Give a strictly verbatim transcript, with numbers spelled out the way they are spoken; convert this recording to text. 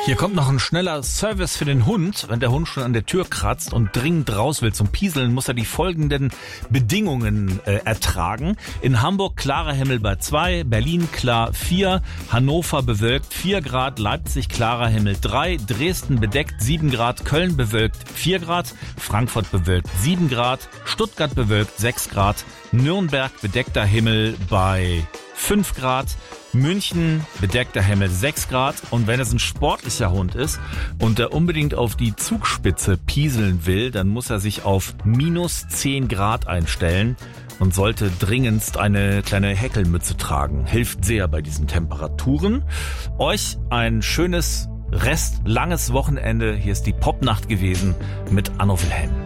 Hier kommt noch ein schneller Service für den Hund. Wenn der Hund schon an der Tür kratzt und dringend raus will zum Pieseln, muss er die folgenden Bedingungen äh, ertragen. In Hamburg klarer Himmel bei zwei, Berlin klar vier, Hannover bewölkt vier Grad, Leipzig klarer Himmel drei, Dresden bedeckt sieben Grad, Köln bewölkt vier Grad, Frankfurt bewölkt sieben Grad, Stuttgart bewölkt sechs Grad, Nürnberg bedeckter Himmel bei fünf Grad, München bedeckter Himmel sechs Grad, und wenn es ein sportlicher Hund ist und er unbedingt auf die Zugspitze pieseln will, dann muss er sich auf minus zehn Grad einstellen und sollte dringendst eine kleine Häkelmütze tragen. Hilft sehr bei diesen Temperaturen. Euch ein schönes Rest, langes Wochenende. Hier ist die Popnacht gewesen mit Anno Wilhelm.